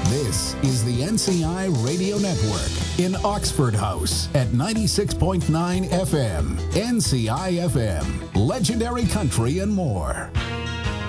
This is the NCI Radio Network in Oxford House at 96.9 FM, NCI FM, legendary country and more.